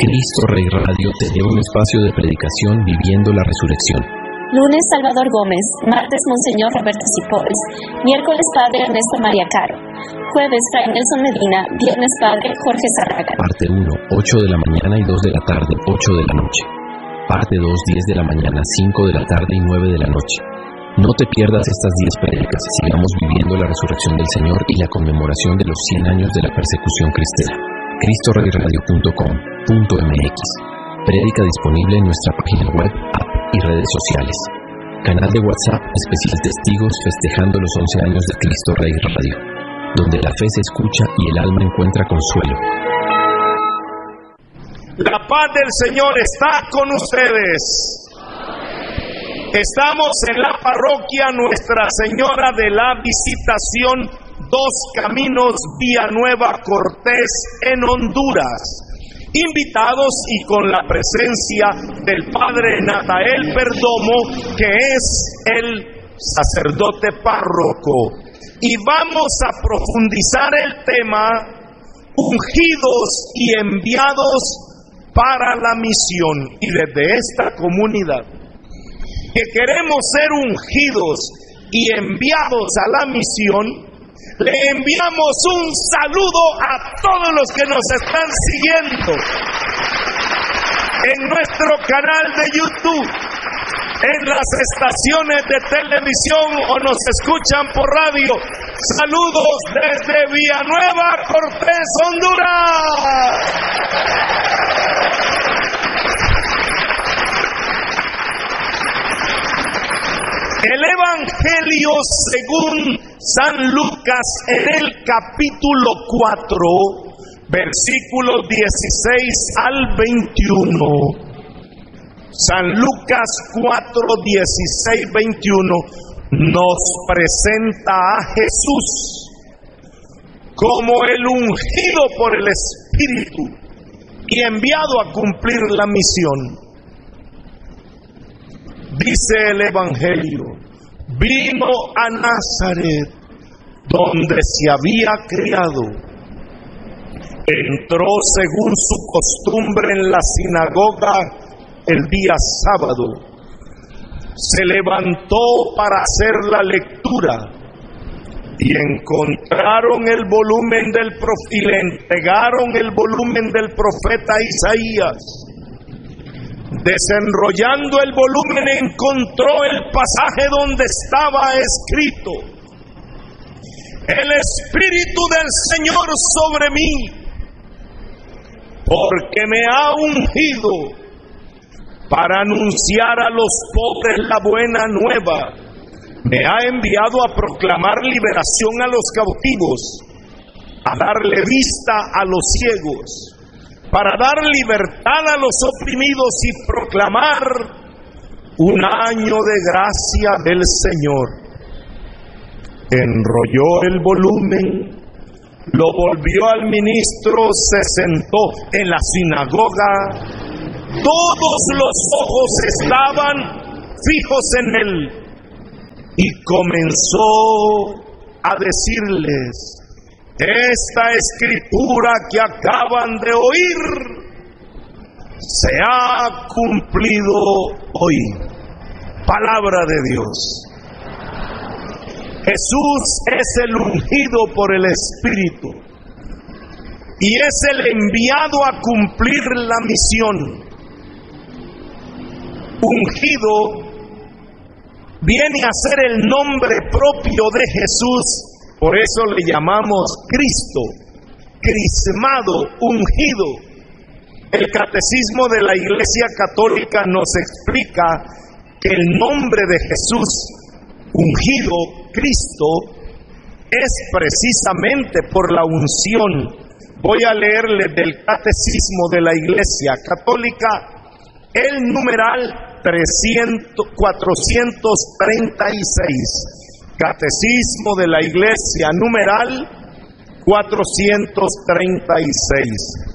Cristo Rey Radio te lleva un espacio de predicación viviendo la resurrección. Lunes, Salvador Gómez. Martes, Monseñor Roberto Cipoles. Miércoles, Padre Ernesto María Caro. Jueves, Fray Nelson Medina. Viernes, Padre Jorge Zárraga. Parte 1, 8 de la mañana y 2 de la tarde, 8 de la noche. Parte 2, 10 de la mañana, 5 de la tarde y 9 de la noche. No te pierdas estas 10 prédicas. Sigamos viviendo la resurrección del Señor y la conmemoración de los 100 años de la persecución cristera. CristoReyRadio.com.mx. Prédica disponible en nuestra página web, app y redes sociales. Canal de WhatsApp especial Testigos festejando los 11 años de Cristo Rey Radio, donde la fe se escucha y el alma encuentra consuelo. La paz del Señor está con ustedes. Estamos en la parroquia Nuestra Señora de la Visitación, Dos Caminos, Villanueva Cortés, en Honduras. Invitados y con la presencia del Padre Natael Perdomo, que es el sacerdote párroco. Y vamos a profundizar el tema ungidos y enviados para la misión. Y desde esta comunidad, que queremos ser ungidos y enviados a la misión, le enviamos un saludo a todos los que nos están siguiendo en nuestro canal de YouTube, en las estaciones de televisión o nos escuchan por radio. Saludos desde Villanueva Cortés, Honduras. El Evangelio según San Lucas en el capítulo 4, versículos 16 al 21. San Lucas 4, 16, 21 nos presenta a Jesús como el ungido por el Espíritu y enviado a cumplir la misión. Dice el Evangelio: vino a Nazaret, donde se había criado. Entró según su costumbre en la sinagoga el día sábado. Se levantó para hacer la lectura y encontraron el volumen del y le entregaron el volumen del profeta Isaías. Desenrollando el volumen encontró el pasaje donde estaba escrito: el Espíritu del Señor sobre mí, porque me ha ungido para anunciar a los pobres la buena nueva. Me ha enviado a proclamar liberación a los cautivos, a darle vista a los ciegos, para dar libertad a los oprimidos y proclamar un año de gracia del Señor. Enrolló el volumen, lo volvió al ministro, se sentó en la sinagoga. Todos los ojos estaban fijos en él y comenzó a decirles: esta escritura que acaban de oír se ha cumplido hoy. Palabra de Dios. Jesús es el ungido por el Espíritu y es el enviado a cumplir la misión. Ungido viene a ser el nombre propio de Jesús. Por eso le llamamos Cristo, crismado, ungido. El catecismo de la Iglesia Católica nos explica que el nombre de Jesús, ungido, Cristo, es precisamente por la unción. Voy a leerle del catecismo de la Iglesia Católica el numeral 436. Catecismo de la Iglesia, numeral 436.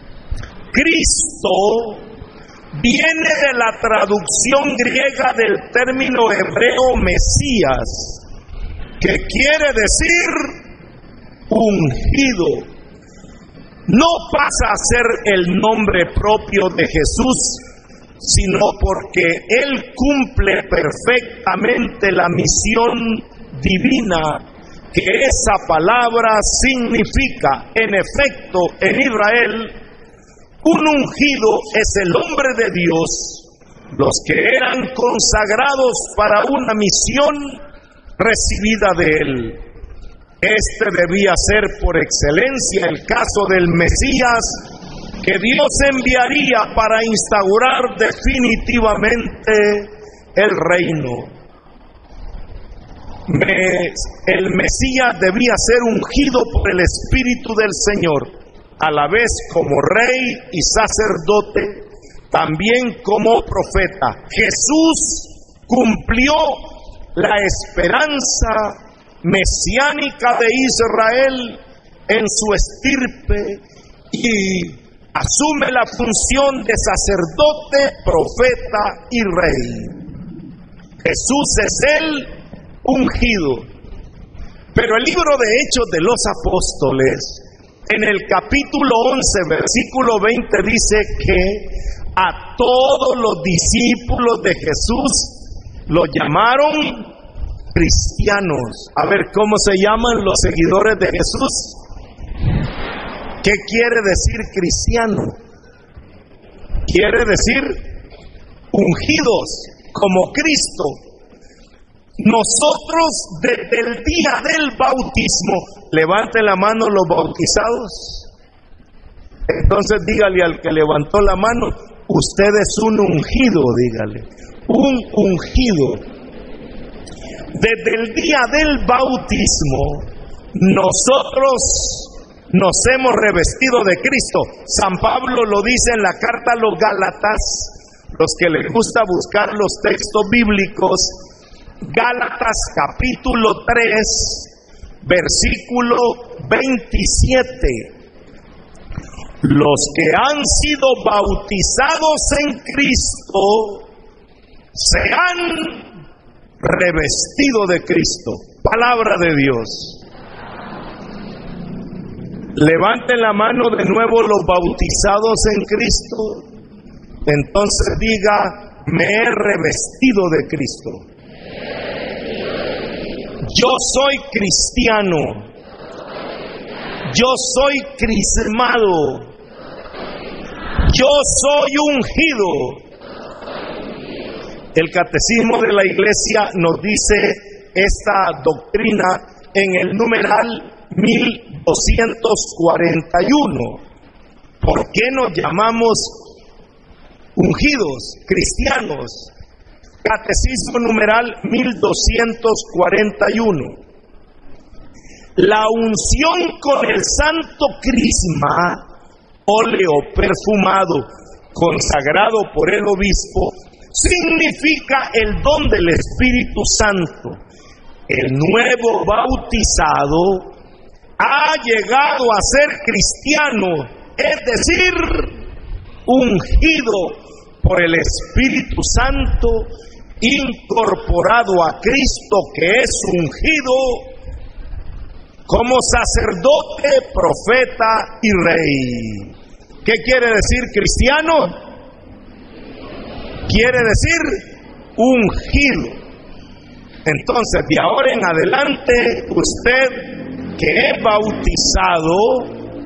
Cristo viene de la traducción griega del término hebreo Mesías, que quiere decir ungido. no pasa a ser el nombre propio de Jesús, sino porque Él cumple perfectamente la misión divina que esa palabra significa. En efecto, en Israel, un ungido es el hombre de Dios, los que eran consagrados para una misión recibida de Él. Este debía ser por excelencia el caso del Mesías que Dios enviaría para instaurar definitivamente el reino. El Mesías debía ser ungido por el Espíritu del Señor, a la vez como rey y sacerdote, también como profeta. Jesús cumplió la esperanza mesiánica de Israel en su estirpe y asume la función de sacerdote, profeta y rey. Jesús es el ungido. Pero el libro de Hechos de los Apóstoles, en el capítulo 11, versículo 20, dice que a todos los discípulos de Jesús los llamaron cristianos. A ver, ¿cómo se llaman los seguidores de Jesús? ¿Qué quiere decir cristiano? Quiere decir ungidos como Cristo. Nosotros desde el día del bautismo, levanten la mano los bautizados. Entonces dígale al que levantó la mano, usted es un ungido, dígale, un ungido. Desde el día del bautismo, nosotros nos hemos revestido de Cristo. San Pablo lo dice en la carta a los Gálatas, los que les gusta buscar los textos bíblicos. Gálatas capítulo 3, versículo 27. Los que han sido bautizados en Cristo se han revestido de Cristo. Palabra de Dios. Levanten la mano de nuevo los bautizados en Cristo. Entonces diga, me he revestido de Cristo. Yo soy cristiano. Yo soy crismado. Yo soy ungido. El Catecismo de la Iglesia nos dice esta doctrina en el numeral 1241. ¿Por qué nos llamamos ungidos, cristianos? Catecismo numeral 1241. La unción con el santo crisma, óleo perfumado, consagrado por el obispo, significa el don del Espíritu Santo. El nuevo bautizado ha llegado a ser cristiano, es decir, ungido por el Espíritu Santo, incorporado a Cristo, que es ungido como sacerdote, profeta y rey. ¿Qué quiere decir cristiano? Quiere decir ungido. Entonces, de ahora en adelante, usted que es bautizado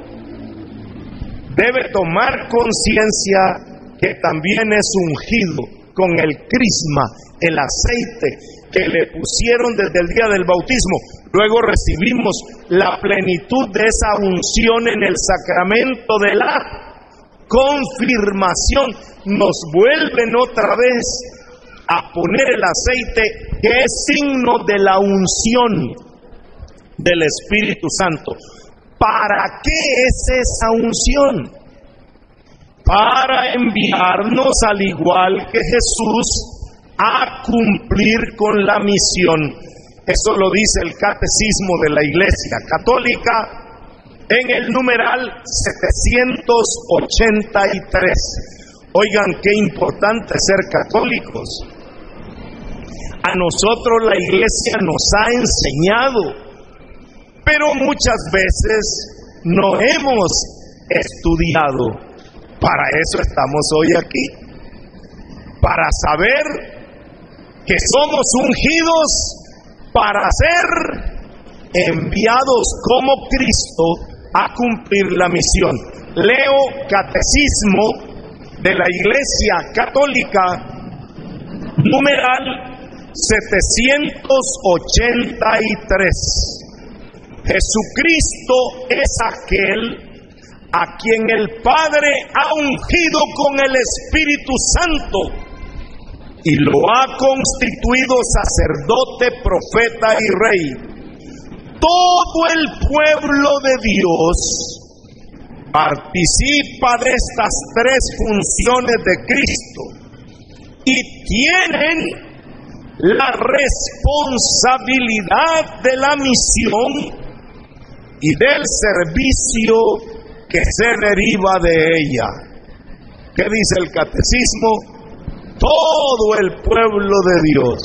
debe tomar conciencia que también es ungido con el crisma, el aceite que le pusieron desde el día del bautismo. Luego recibimos la plenitud de esa unción en el sacramento de la confirmación. Nos vuelven otra vez a poner el aceite, que es signo de la unción del Espíritu Santo. ¿Para qué es esa unción? Para enviarnos, al igual que Jesús, a cumplir con la misión. Eso lo dice el Catecismo de la Iglesia Católica en el numeral 783. Oigan, qué importante ser católicos. A nosotros la Iglesia nos ha enseñado, pero muchas veces no hemos estudiado. Para eso estamos hoy aquí, para saber que somos ungidos para ser enviados como Cristo a cumplir la misión. Leo Catecismo de la Iglesia Católica, numeral 783. Jesucristo es aquel a quien el Padre ha ungido con el Espíritu Santo y lo ha constituido sacerdote, profeta y rey. Todo el pueblo de Dios participa de estas tres funciones de Cristo y tienen la responsabilidad de la misión y del servicio que se deriva de ella. ¿Qué dice el catecismo? Todo el pueblo de Dios,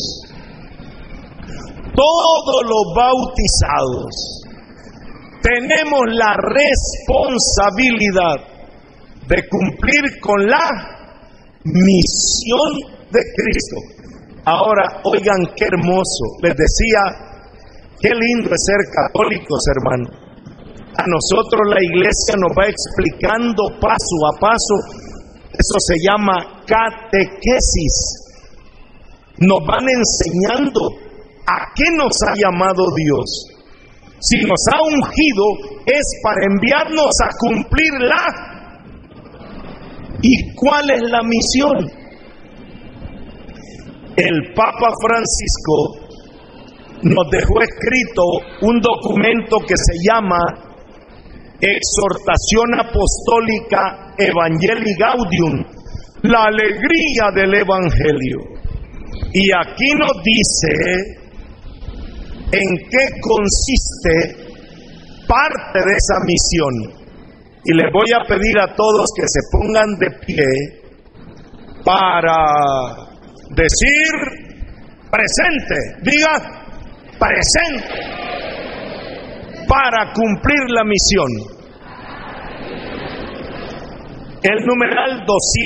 todos los bautizados, tenemos la responsabilidad de cumplir con la misión de Cristo. Ahora, oigan qué hermoso. Les decía, qué lindo es ser católicos, hermano. A nosotros la iglesia nos va explicando paso a paso. Eso se llama catequesis. Nos van enseñando a qué nos ha llamado Dios. Si nos ha ungido es para enviarnos a cumplirla. ¿Y cuál es la misión? El Papa Francisco nos dejó escrito un documento que se llama Exhortación Apostólica Evangelii Gaudium, la alegría del Evangelio. Y aquí nos dice en qué consiste parte de esa misión. Y les voy a pedir a todos que se pongan de pie para decir presente, diga presente, para cumplir la misión. El numeral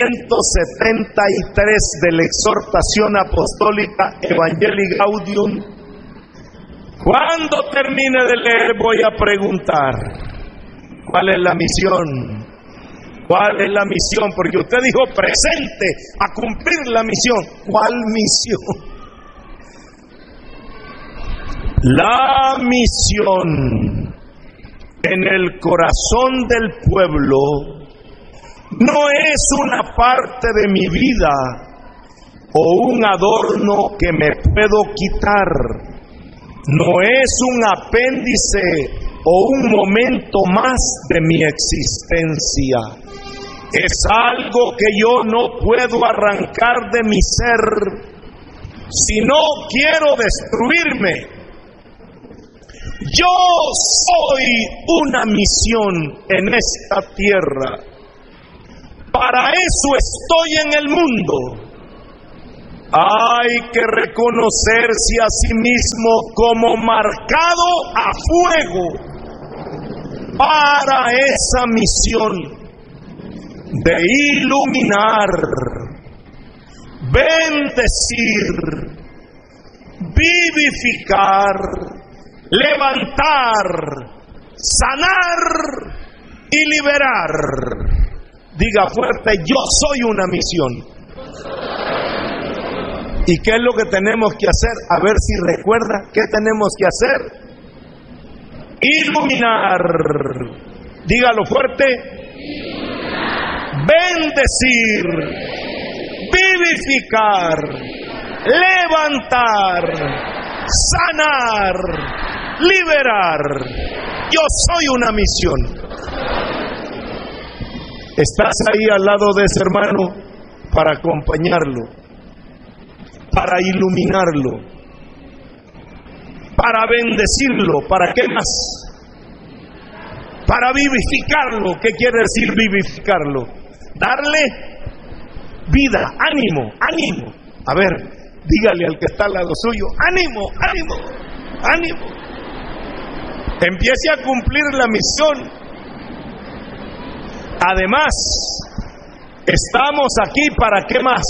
273 de la exhortación apostólica Evangelii Gaudium. Cuando termine de leer voy a preguntar, ¿cuál es la misión? ¿Cuál es la misión? Porque usted dijo presente a cumplir la misión. ¿Cuál misión? La misión en el corazón del pueblo no es una parte de mi vida o un adorno que me puedo quitar. No es un apéndice o un momento más de mi existencia. Es algo que yo no puedo arrancar de mi ser si no quiero destruirme. Yo soy una misión en esta tierra. Para eso estoy en el mundo. Hay que reconocerse a sí mismo como marcado a fuego para esa misión de iluminar, bendecir, vivificar, levantar, sanar y liberar. Diga fuerte, yo soy una misión. ¿Y qué es lo que tenemos que hacer? A ver si recuerda, ¿qué tenemos que hacer? Iluminar. Dígalo fuerte. Bendecir, vivificar, levantar, sanar, liberar. Yo soy una misión. Estás ahí al lado de ese hermano para acompañarlo, para iluminarlo, para bendecirlo. ¿Para qué más? Para vivificarlo. ¿Qué quiere decir vivificarlo? Darle vida, ánimo, ánimo. A ver, dígale al que está al lado suyo, ánimo, ánimo, ánimo. Empiece a cumplir la misión. Además, estamos aquí ¿para qué más?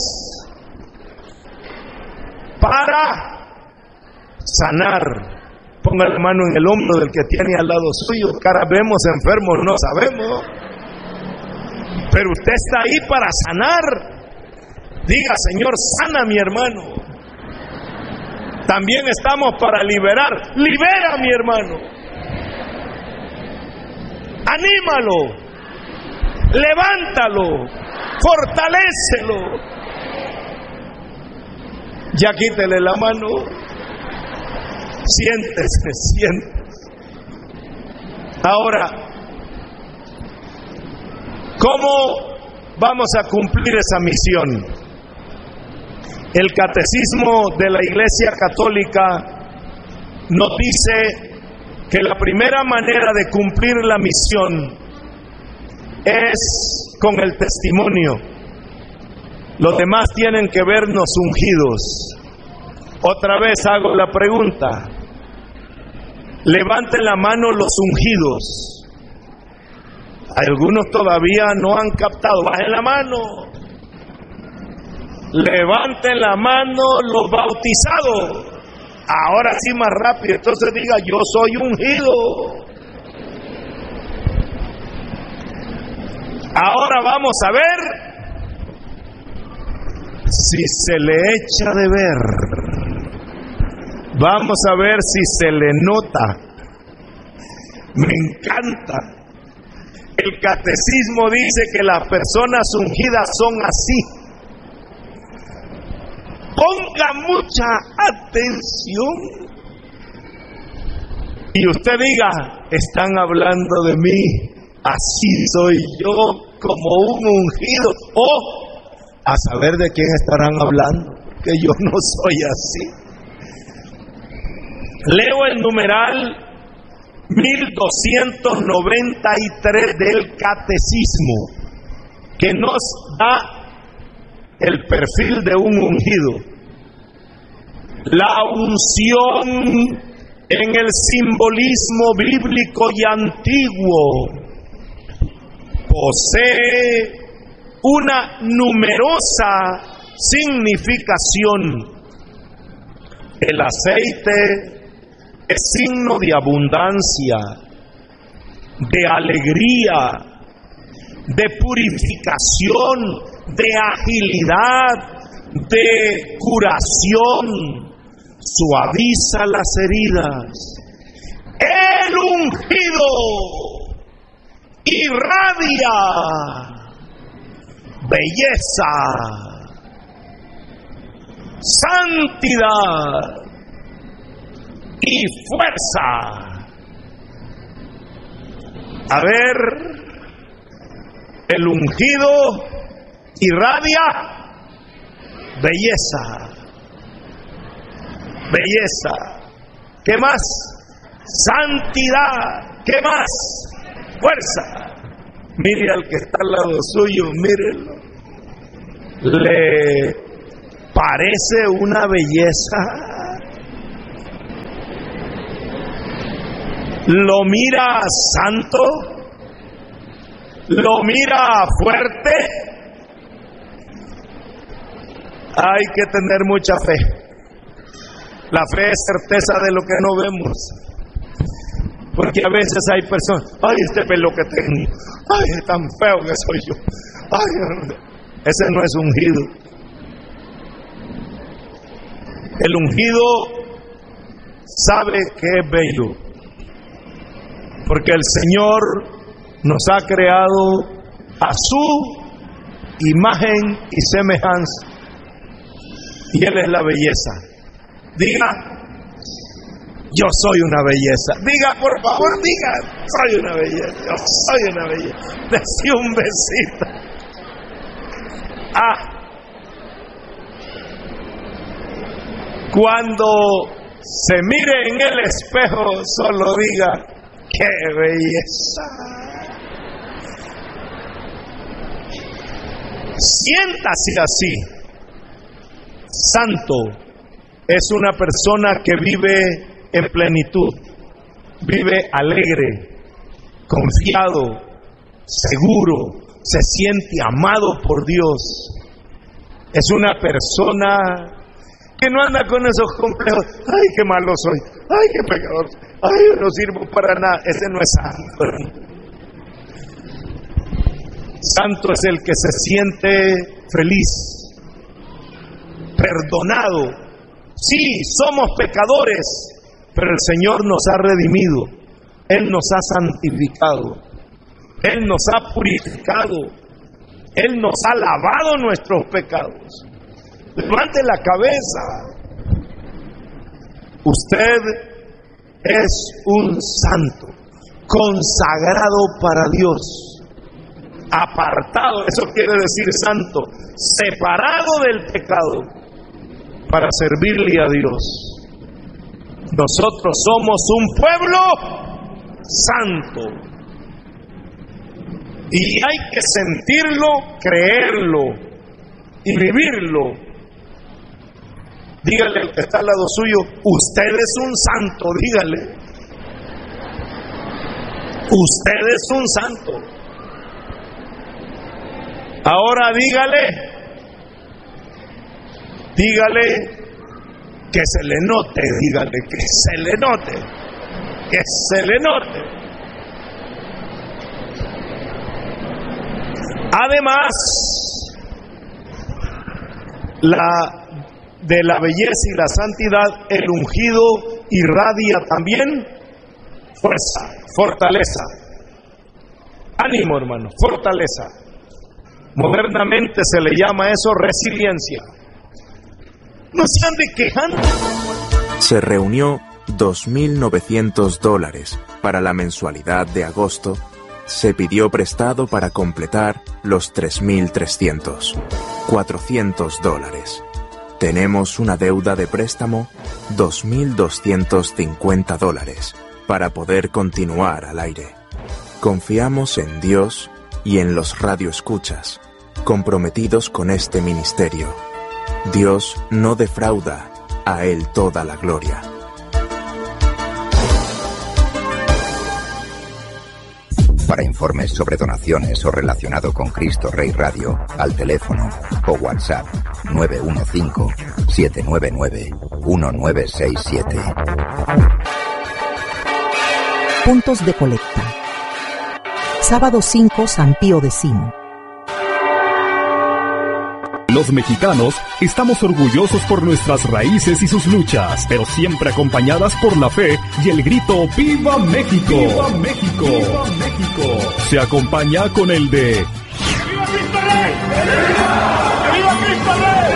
Para sanar. Ponga la mano en el hombro del que tiene al lado suyo. Cara, vemos enfermos, no sabemos. Pero usted está ahí para sanar. Diga: Señor, sana a mi hermano. También estamos para liberar. Libera a mi hermano. Anímalo. Levántalo. Fortalécelo. Ya quítele la mano. Siéntese, siéntese. Ahora, ¿cómo vamos a cumplir esa misión? El Catecismo de la Iglesia Católica nos dice que la primera manera de cumplir la misión es con el testimonio. Los demás tienen que vernos ungidos. Otra vez hago la pregunta. Levanten la mano los ungidos. Algunos todavía no han captado. Bajen la mano. Levanten la mano los bautizados. Ahora sí, más rápido. Entonces diga: yo soy ungido. Ahora vamos a ver si se le echa de ver. Vamos a ver si se le nota. Me encanta. El catecismo dice que las personas ungidas son así. Ponga mucha atención. Y usted diga: están hablando de mí. Así soy yo, como un ungido. O a saber de quién estarán hablando, que yo no soy así. Leo el numeral 1293 del Catecismo, que nos da el perfil de un ungido. La unción en el simbolismo bíblico y antiguo posee una numerosa significación. El aceite es signo de abundancia, de alegría, de purificación, de agilidad, de curación. Suaviza las heridas. El ungido irradia belleza, santidad y fuerza. A ver, el ungido irradia belleza. Belleza. ¿Qué más? Santidad. ¿Qué más? Fuerza. Mire al que está al lado suyo, mírelo. ¿Le parece una belleza? ¿Lo mira santo? ¿Lo mira fuerte? Hay que tener mucha fe. La fe es certeza de lo que no vemos. Porque a veces hay personas: ay, este pelo que tengo, ay, es tan feo que soy yo. Ay, ese no es ungido. El ungido sabe que es bello, porque el Señor nos ha creado a su imagen y semejanza, y Él es la belleza. Diga: yo soy una belleza. Diga, por favor, diga: soy una belleza. Yo soy una belleza. Decí un besito. Cuando se mire en el espejo, solo diga: ¡qué belleza! Siéntase así. Santo es una persona que vive en plenitud, vive alegre, confiado, seguro, se siente amado por Dios. Es una persona que no anda con esos complejos. Ay, qué malo soy. Ay, qué pecador. Ay, no sirvo para nada. Ese no es santo. Santo es el que se siente feliz, perdonado. Sí, somos pecadores, pero el Señor nos ha redimido. Él nos ha santificado. Él nos ha purificado. Él nos ha lavado nuestros pecados. Levante la cabeza. Usted es un santo, consagrado para Dios. Apartado, eso quiere decir santo, separado del pecado para servirle a Dios. Nosotros somos un pueblo santo y hay que sentirlo, creerlo y vivirlo. Dígale al que está al lado suyo, usted es un santo, dígale. Usted es un santo. Ahora dígale que se le note, dígale que se le note, que se le note. Además, de la belleza y la santidad, el ungido irradia también fuerza, fortaleza. Ánimo, hermano, fortaleza. Modernamente se le llama eso resiliencia. No se ande quejando. Se reunió $2,900 para la mensualidad de agosto. Se pidió prestado para completar los 3,300. $400. Tenemos una deuda de préstamo, $2,250 para poder continuar al aire. Confiamos en Dios y en los radioescuchas, comprometidos con este ministerio. Dios no defrauda, a Él toda la gloria. Para informes sobre donaciones o relacionado con Cristo Rey Radio, al teléfono o WhatsApp 915-799-1967. Puntos de colecta. Sábado 5, San Pío X. Los mexicanos estamos orgullosos por nuestras raíces y sus luchas, pero siempre acompañadas por la fe y el grito ¡Viva México! ¡Viva México! ¡Viva México! Se acompaña con el de ¡Viva Cristo Rey! ¡Viva Cristo Rey!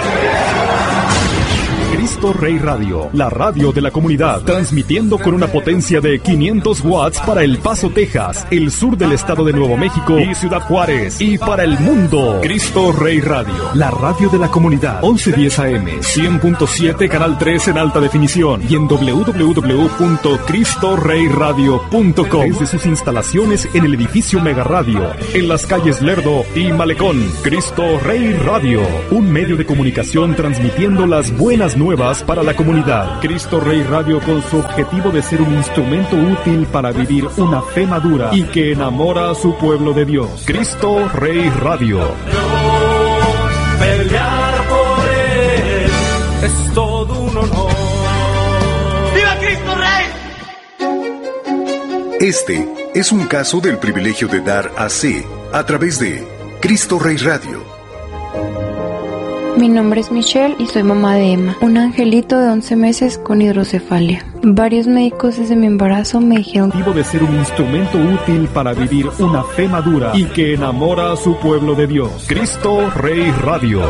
Cristo Rey Radio, la radio de la comunidad, transmitiendo con una potencia de 500 watts para El Paso, Texas, el sur del estado de Nuevo México y Ciudad Juárez, y para el mundo. Cristo Rey Radio, la radio de la comunidad, 1110 AM, 100.7, canal 3 en alta definición, y en www.cristoreyradio.com, desde sus instalaciones en el edificio Mega Radio, en las calles Lerdo y Malecón. Cristo Rey Radio, un medio de comunicación transmitiendo las buenas nuevas para la comunidad. Cristo Rey Radio, con su objetivo de ser un instrumento útil para vivir una fe madura y que enamora a su pueblo de Dios. Cristo Rey Radio. Pelear por Él es todo un honor. ¡Viva Cristo Rey! Este es un caso del privilegio de dar AC a través de Cristo Rey Radio. Mi nombre es Michelle y soy mamá de Emma, un angelito de 11 meses con hidrocefalia. Varios médicos desde mi embarazo me dijeron de ser un instrumento útil para vivir una fe madura y que enamora a su pueblo de Dios. Cristo Rey Radio.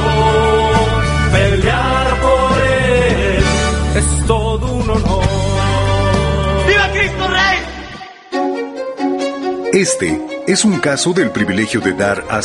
Pelear por Él es todo un honor. ¡Viva Cristo Rey! Este es un caso del privilegio de dar AC